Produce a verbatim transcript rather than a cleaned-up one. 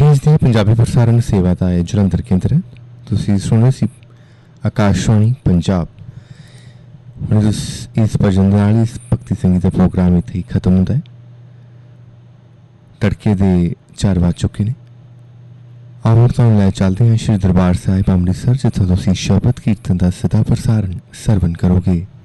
News दी पंजाबी प्रसारण सेवा का है जलंधर केंद्र है। तुसीं सुन रहे सी आकाशवाणी पंजाब। हुण इस भजन नाल इस भगती संगीत का प्रोग्राम इत्थे ही खत्म होंदा है। तड़के दे चार वज चुके ने। आओ तुहानूं लै चलदे हां श्री दरबार साहिब अमृतसर, जित्थों तुसीं शबद कीर्तन का सदा प्रसारण सरवण करोगे।